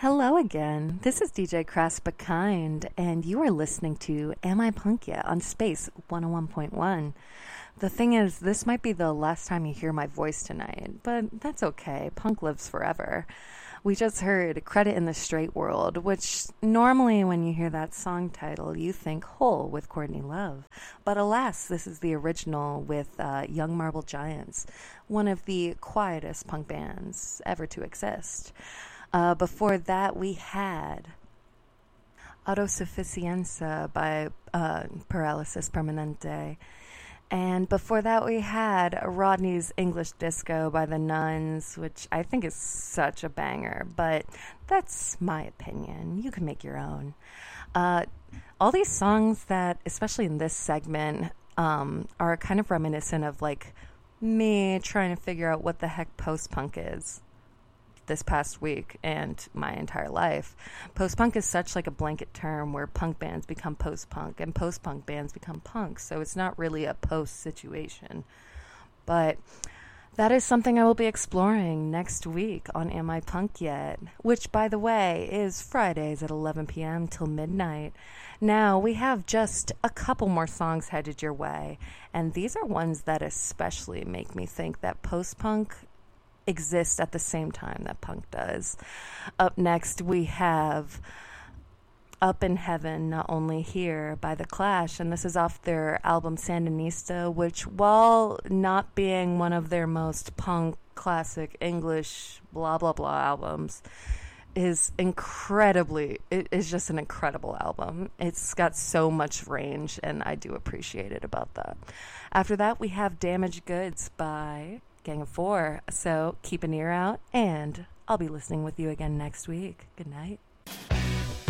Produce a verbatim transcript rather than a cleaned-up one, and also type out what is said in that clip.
Hello again. This is D J Crass But Kind, and you are listening to Am I Punk Yet on Space one oh one point one. The thing is, this might be the last time you hear my voice tonight, but that's okay. Punk lives forever. We just heard Credit in the Straight World, which normally when you hear that song title, you think Hole with Courtney Love. But alas, this is the original with uh, Young Marble Giants, one of the quietest punk bands ever to exist. Uh, before that, we had Autosuficiencia by uh, Paralysis Permanente. And before that, we had Rodney's English Disco by the Nuns, which I think is such a banger, but that's my opinion. You can make your own. Uh, all these songs that, especially in this segment, um, are kind of reminiscent of like me trying to figure out what the heck post-punk is this past week and my entire life. Post-punk is such like a blanket term where punk bands become post-punk and post-punk bands become punk, so it's not really a post situation. But that is something I will be exploring next week on Am I Punk Yet, which, by the way, is Fridays at eleven p.m. till midnight. Now, we have just a couple more songs headed your way, and these are ones that especially make me think that post-punk exists at the same time that punk does. Up next, we have Up in Heaven, Not Only Here by The Clash, and this is off their album Sandinista, which, while not being one of their most punk, classic, English, blah, blah, blah albums, is incredibly, it is just an incredible album. It's got so much range, and I do appreciate it about that. After that, we have Damaged Goods by Gang of Four. So keep an ear out, and I'll be listening with you again next week. Good night.